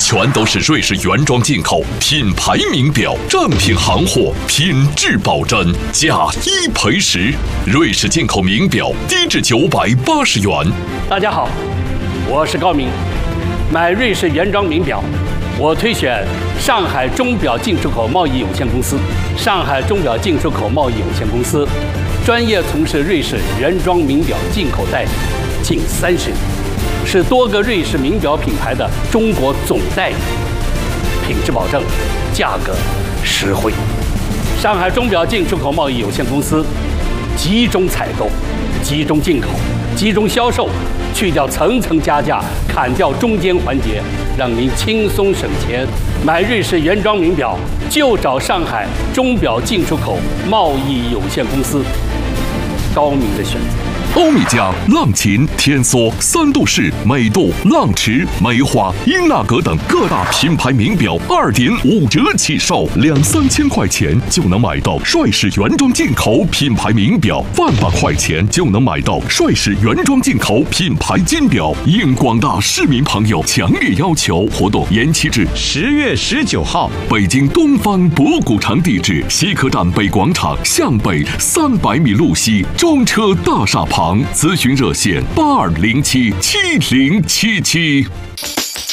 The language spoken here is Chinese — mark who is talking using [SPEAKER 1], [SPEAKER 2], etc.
[SPEAKER 1] 全都是瑞士原装进口，品牌名表，正品行货，品质保真，价1赔10。瑞士进口名表低至980元。
[SPEAKER 2] 大家好，我是高明。买瑞士原装名表，我推选上海钟表进出口贸易有限公司。上海钟表进出口贸易有限公司专业从事瑞士原装名表进口代理近30年，是多个瑞士名表品牌的中国总代理，品质保证，价格实惠。上海钟表进出口贸易有限公司集中采购、集中进口、集中销售，去掉层层加价，砍掉中间环节，让您轻松省钱。买瑞士原装名表就找上海钟表进出口贸易有限公司，高明的选择。
[SPEAKER 1] 欧米茄、浪琴、天梭、三度式、美度、浪驰、梅花、英纳格等各大品牌名表2.5折起售，2-3千块钱就能买到帅士原装进口品牌名表，1万块钱就能买到帅士原装进口品牌金表。应广大市民朋友强烈要求，活动延期至
[SPEAKER 3] 10月19号。北
[SPEAKER 1] 京东方博古城地址：西客站北广场向北300米路西，中车大厦旁。咨询热线：82077077。